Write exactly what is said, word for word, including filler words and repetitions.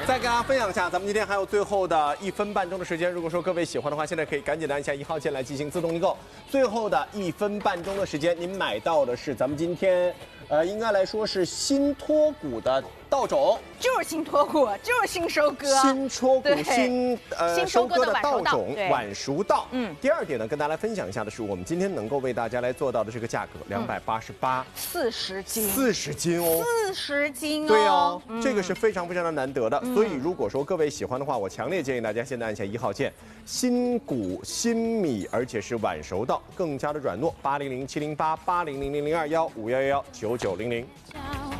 再跟大家分享一下，咱们今天还有最后的一分半钟的时间。如果说各位喜欢的话，现在可以赶紧的按下一号键来进行自动订购。最后的一分半钟的时间，您买到的是咱们今天，呃，应该来说是新脱骨的稻种， 就是新脱骨，就是新收割， 新脱骨新呃新收割的稻种晚晚熟稻。 嗯， 第二点呢，跟大家来分享一下的是，我们今天能够为大家来做到的这个价格，两百八十八， 四十斤， 四十斤哦， 四十斤哦， 对哦， 嗯、 这个是非常非常的难得的。嗯、所以如果说各位喜欢的话，我强烈建议大家现在按下一号键，新谷新米，而且是晚熟稻，更加的软糯。八零零七零八八零零零零二幺五幺幺幺九九零零。